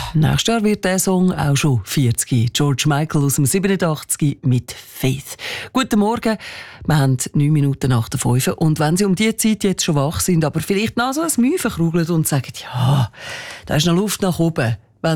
Nächstes Jahr wird der Song auch schon 40. George Michael aus dem 87 mit «Faith». Guten Morgen, wir haben 9 Minuten nach der 5. Und wenn Sie um diese Zeit jetzt schon wach sind, aber vielleicht noch so ein Mühe verkrugelt und sagen, ja, da ist noch Luft nach oben,